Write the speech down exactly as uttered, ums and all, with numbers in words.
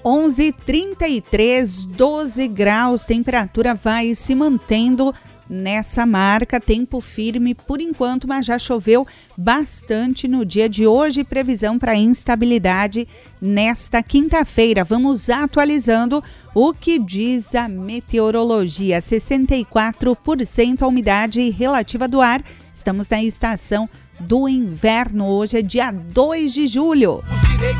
onze e trinta e três, doze graus, temperatura vai se mantendo nessa marca, tempo firme por enquanto, mas já choveu bastante no dia de hoje. Previsão para instabilidade nesta quinta-feira. Vamos atualizando o que diz a meteorologia. sessenta e quatro por cento a umidade relativa do ar. Estamos na estação do inverno. Hoje é dia dois de julho.